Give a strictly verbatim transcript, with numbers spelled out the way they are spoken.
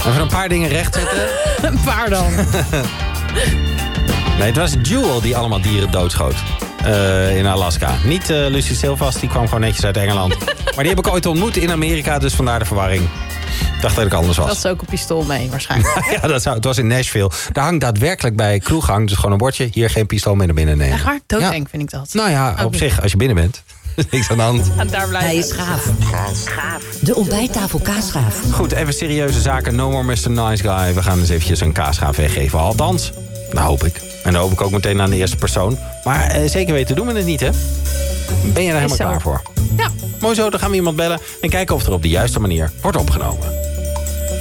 Even een paar dingen rechtzetten. Een paar dan. Nee, het was Jewel die allemaal dieren doodschoot. Uh, in Alaska. Niet uh, Lucy Silvas, die kwam gewoon netjes uit Engeland. Maar die heb ik ooit ontmoet in Amerika, dus vandaar de verwarring. Ik dacht dat ik anders was. Dat is ook een pistool mee, waarschijnlijk. Ja, dat zou, het was in Nashville. Daar hangt daadwerkelijk bij kroeghang, dus gewoon een bordje. Hier geen pistool mee naar binnen nemen. Echt waar? Doodeng ja. vind ik dat. Nou ja, op okay. zich, als je binnen bent. Niks aan de hand. En daar blijven. Hij is gaaf. Gaaf. De ontbijttafel kaasgaaf. Goed, even serieuze zaken. No more mister Nice Guy. We gaan eens eventjes een kaasgaaf weggeven. Althans, nou hoop ik. En dan hoop ik ook meteen aan de eerste persoon. Maar eh, zeker weten doen we het niet, hè? Ben je er helemaal klaar voor? Ja. Mooi zo, dan gaan we iemand bellen en kijken of er op de juiste manier wordt opgenomen.